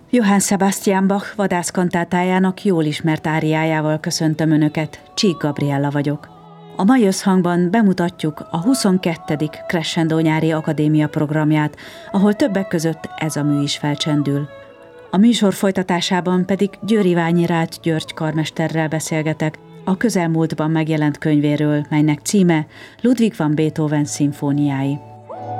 Johann Sebastian Bach vadászkantátájának jól ismert áriájával köszöntöm Önöket, Csík Gabriella vagyok. A mai összhangban bemutatjuk a 22. Crescendo Nyári Akadémia programját, ahol többek között ez a mű is felcsendül. A műsor folytatásában pedig Győr Iványi Rácz György karmesterrel beszélgetek a közelmúltban megjelent könyvéről, melynek címe Ludwig van Beethoven szimfóniái.